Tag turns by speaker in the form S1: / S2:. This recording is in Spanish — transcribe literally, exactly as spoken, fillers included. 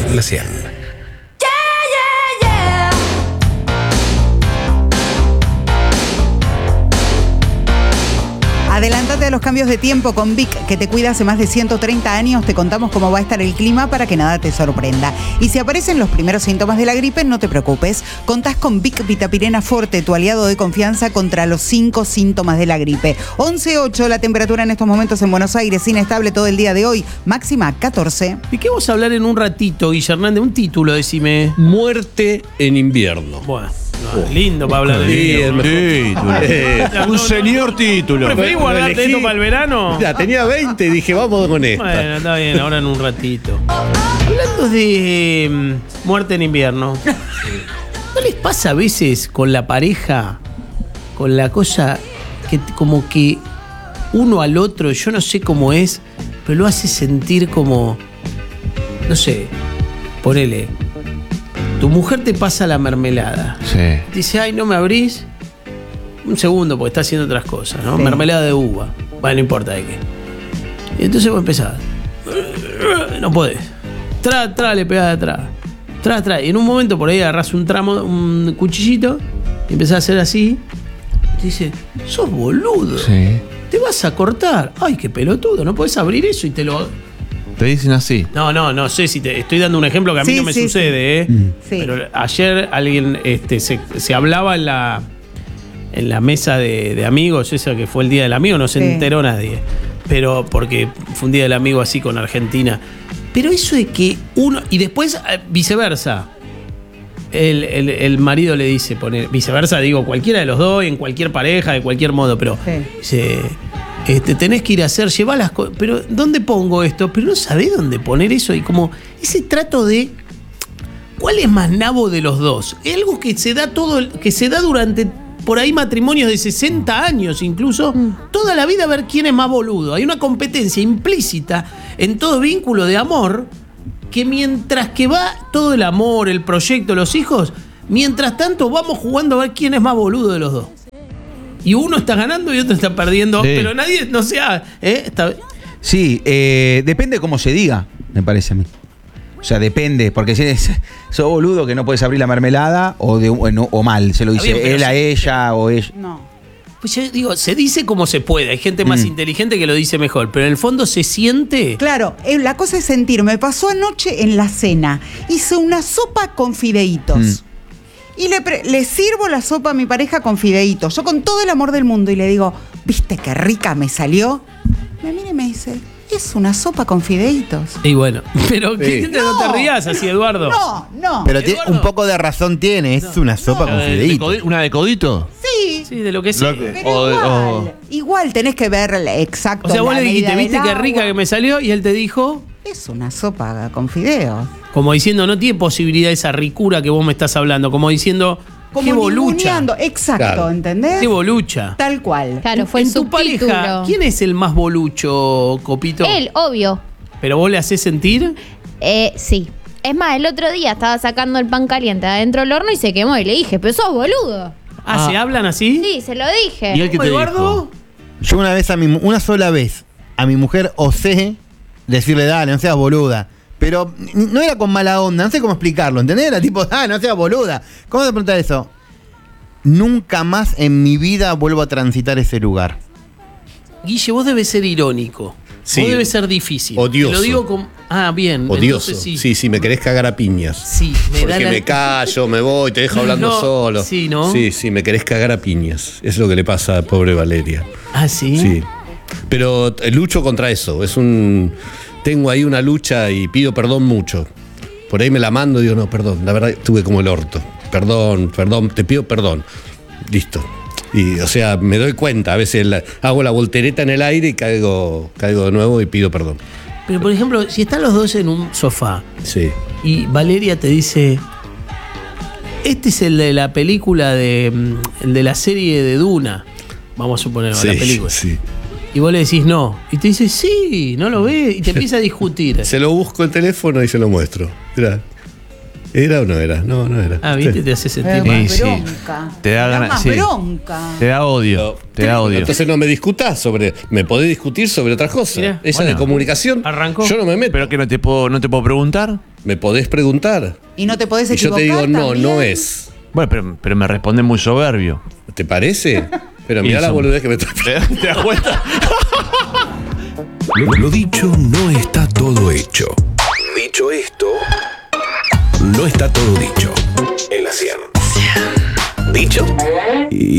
S1: La cien.
S2: Adelántate a los cambios de tiempo con Vic, que te cuida hace más de ciento treinta años. Te contamos cómo va a estar el clima para que nada te sorprenda. Y si aparecen los primeros síntomas de la gripe, no te preocupes. Contás con Vic Vitapirena Forte, tu aliado de confianza contra los cinco síntomas de la gripe. once ocho la temperatura en estos momentos en Buenos Aires, inestable todo el día de hoy, máxima catorce.
S3: ¿Y qué vamos a hablar en un ratito, Guille Hernández? Un título, decime.
S1: Muerte en invierno.
S3: Bueno. No, lindo para hablar de
S1: Sí, el
S4: Título. Eh, un señor título.
S3: ¿Preferís guardarte
S1: elegí-
S3: esto para el verano?
S1: Ya, tenía veinte y dije, vamos con esta.
S3: Bueno, está bien, ahora en un ratito. Hablando de mm, muerte en invierno, ¿no les pasa a veces con la pareja, con la cosa que t- como que uno al otro, yo no sé cómo es, pero lo hace sentir como, no sé, ponele, tu mujer te pasa la mermelada.
S4: Sí.
S3: Dice, ay, ¿no me abrís? Un segundo, porque está haciendo otras cosas, ¿no?
S2: Sí.
S3: Mermelada de uva. Bueno, no importa de qué. Y entonces vos empezás. No podés. Tra, tra, le pegás de atrás. Tra, tra. Y en un momento por ahí agarrás un tramo, un cuchillito, y empezás a hacer así. Y te dice, sos boludo.
S4: Sí.
S3: Te vas a cortar. Ay, qué pelotudo. No podés abrir eso y te lo...
S4: Te dicen así.
S3: No, no, no sé si te estoy dando un ejemplo que a mí
S2: Sí,
S3: no me
S2: sí,
S3: sucede,
S2: sí.
S3: ¿eh?
S2: Sí.
S3: Pero ayer alguien este, se, se hablaba en la, en la mesa de, de amigos, esa que fue el Día del Amigo, no se
S2: Sí.
S3: enteró nadie. Pero porque fue un Día del Amigo así con Argentina. Pero eso de que uno. Y después eh, viceversa. El, el- el marido le dice, poner, viceversa, digo, cualquiera de los dos, en cualquier pareja, de cualquier modo, pero
S2: Sí.
S3: dice, este, tenés que ir a hacer, llevar las cosas, pero ¿dónde pongo esto? Pero no sabés dónde poner eso y como ese trato de ¿cuál es más nabo de los dos? Es algo que se da todo, el- que se da durante por ahí matrimonios de sesenta años incluso, toda la vida a ver quién es más boludo. Hay una competencia implícita en todo vínculo de amor que mientras que va todo el amor, el proyecto, los hijos, mientras tanto vamos jugando a ver quién es más boludo de los dos. Y uno está ganando y otro está perdiendo,
S4: Sí.
S3: pero nadie, no sea, ¿eh? Está-
S5: Sí, eh, depende cómo se diga, me parece a mí. O sea, depende, porque si es, sos boludo que no puedes abrir la mermelada o, de, o, no- o mal, se lo
S3: Está
S5: dice
S3: bien, pero
S5: él a
S3: sí.
S5: ella o ella.
S2: No.
S3: Pues yo digo, se dice como se puede, hay gente más
S5: Mm.
S3: inteligente que lo dice mejor, pero en el fondo se siente...
S2: Claro, eh, la cosa es sentir. Me pasó anoche en la cena. Hice una sopa con fideitos.
S5: Mm.
S2: Y le, pre- le sirvo la sopa a mi pareja con fideitos. Yo con todo el amor del mundo. Y le digo, ¿viste qué rica me salió? Me mira y me dice, es una sopa con fideitos.
S3: Y bueno, pero ¿qué
S1: Sí.
S3: te- no, te rías así, Eduardo?
S2: No, no.
S6: Pero tiene-
S3: Eduardo.
S6: un poco de razón tiene, es una sopa con
S4: ¿De
S6: fideitos.
S4: codi- ¿Una de codito?
S2: Sí,
S3: Sí, de lo que sea.
S4: Lo que-
S2: pero
S4: o-
S2: igual.
S4: o-
S2: Igual tenés que ver exacto.
S3: O sea, vos
S2: la
S3: le dijiste,
S2: medida
S3: ¿viste
S2: del
S3: qué
S2: agua.
S3: rica que me salió? Y él te dijo,
S2: Es una sopa con fideos.
S3: como diciendo, no tiene posibilidad esa ricura que vos me estás hablando, como diciendo,
S2: Como
S3: qué bolucha.
S2: ninguneando. Exacto,
S1: Claro.
S2: ¿entendés?
S3: Qué bolucha.
S2: Tal cual.
S7: Claro, fue
S3: en
S7: el
S3: tu
S7: subtítulo.
S3: pareja, ¿quién es el más bolucho, Copito?
S7: Él, obvio.
S3: ¿Pero vos le hacés sentir?
S7: Eh, sí. Es más, el otro día estaba sacando el pan caliente adentro del horno y se quemó. Y le dije, pero sos boludo.
S3: Ah,
S4: Ah.
S3: ¿se hablan así?
S7: Sí, se lo dije.
S4: ¿Y él qué te
S3: Eduardo?
S4: dijo?
S6: Yo una vez a mi mu- una sola vez a mi mujer osé decirle, dale, no seas boluda. Pero n- no era con mala onda, no sé cómo explicarlo, ¿entendés? Era tipo, ah, no seas boluda. ¿Cómo te preguntas eso? Nunca más en mi vida vuelvo a transitar ese lugar.
S3: Guille, vos debes ser irónico.
S1: Sí.
S3: Vos debes ser difícil.
S1: Odioso.
S3: Te lo digo con... Ah, bien.
S1: Odioso.
S3: Entonces
S1: Sí.
S3: sí.
S1: sí, me querés cagar a piñas.
S3: Sí, me da
S1: Porque
S3: la...
S1: me callo, me voy, te dejo hablando
S3: No,
S1: solo.
S3: sí, ¿no?
S1: Sí, sí, me querés cagar a piñas. Es lo que le pasa a pobre Valeria.
S3: Ah, ¿sí?
S1: Sí. Pero eh, lucho contra eso. Es un. Tengo ahí una lucha y pido perdón mucho. Por ahí me la mando y digo, no, perdón, la verdad estuve como el orto. Perdón, perdón, te pido perdón. Listo. Y, o sea, me doy cuenta, a veces la- hago la voltereta en el aire y caigo, caigo de nuevo y pido perdón.
S3: Pero, por ejemplo, si están los dos en un sofá
S1: Sí.
S3: y Valeria te dice, este es el de la película de, mm, el de la serie de Duna, vamos a suponer,
S1: Sí,
S3: la película.
S1: sí.
S3: Y vos le decís no. Y te dice, sí, no lo ves. Y te empieza a discutir.
S1: Se lo busco en teléfono y se lo muestro. Mirá. ¿Era o no era? No, no era.
S3: Ah, viste,
S1: Sí.
S3: te hace
S2: Eh,
S3: sentir
S4: Sí,
S3: mal.
S2: más
S4: sí.
S2: bronca.
S4: Te da
S2: Me
S4: ganas-
S2: más
S4: sí.
S2: bronca.
S4: Te da odio. Te da odio.
S1: Entonces no me discutas sobre. Me podés discutir sobre otras cosas.
S3: Mirá,
S1: Esa
S4: bueno.
S1: de comunicación.
S3: Arrancó.
S1: Yo no me meto.
S4: Pero que no te puedo, no te puedo preguntar.
S1: Me podés preguntar.
S2: Y no te podés
S1: Y yo te
S2: equivocar.
S1: digo, no,
S2: también.
S1: no es.
S4: Bueno, pero, pero me responde muy soberbio.
S1: ¿Te parece? Pero
S4: Y
S1: mira la
S4: son-
S1: boludez que me está.
S4: ¿Te, te das cuenta?
S8: Lo, lo dicho no está todo hecho. Dicho esto, no está todo dicho. En la cien. Dicho y